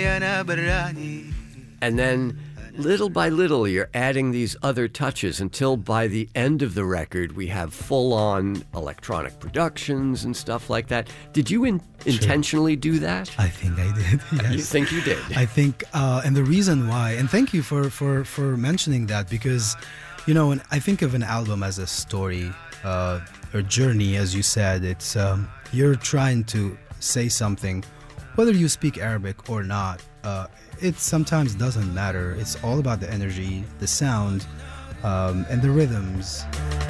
And then little by little, you're adding these other touches until by the end of the record, we have full-on electronic productions and stuff like that. Did you intentionally do that? I think I did, yes. You think you did? I think, and the reason why, and thank you for mentioning that, because, you know, when I think of an album as a story, or journey, as you said, it's you're trying to say something, whether you speak Arabic or not. It sometimes doesn't matter. It's all about the energy, the sound, and the rhythms.